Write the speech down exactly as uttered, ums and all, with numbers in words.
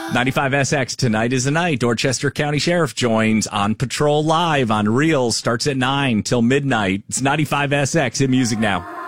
ninety-five S X, tonight is the night. Dorchester County Sheriff joins on Patrol Live on Reels. Starts at nine till midnight. It's ninety-five S X in music now.